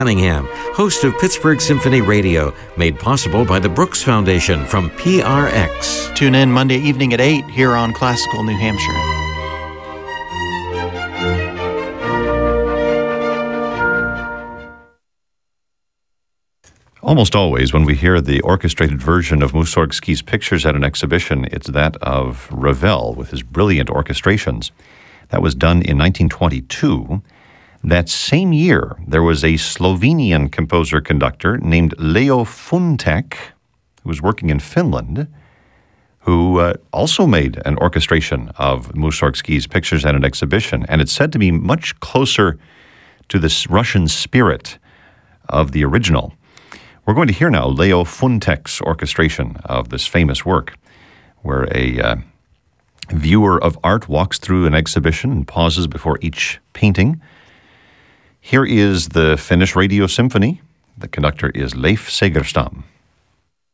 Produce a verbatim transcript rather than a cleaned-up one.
Cunningham, host of Pittsburgh Symphony Radio, made possible by the Brooks Foundation from P R X. Tune in Monday evening at eight here on Classical New Hampshire. Almost always, when we hear the orchestrated version of Mussorgsky's pictures at an exhibition, it's that of Ravel with his brilliant orchestrations. That was done in nineteen twenty-two. That same year, there was a Slovenian composer-conductor named Leo Funtek, who was working in Finland, who uh, also made an orchestration of Mussorgsky's pictures at an exhibition, and it's said to be much closer to this Russian spirit of the original. We're going to hear now Leo Funtek's orchestration of this famous work, where a uh, viewer of art walks through an exhibition and pauses before each painting. Here is the Finnish Radio Symphony. The conductor is Leif Segerstam.